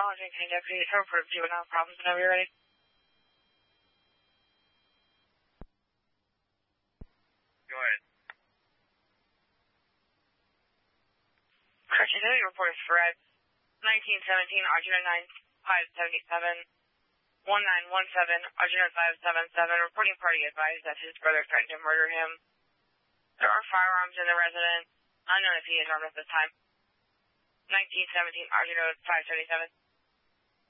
Arlington County Deputy, report of juvenile problems whenever you're ready. Go ahead. Correction, your report is for 1917, Arjuna 9577, 1917, Arjuna 577, reporting party advised that his brother threatened to murder him. There are firearms in the residence, unknown if he is armed at this time. 1917, Arjuna 577.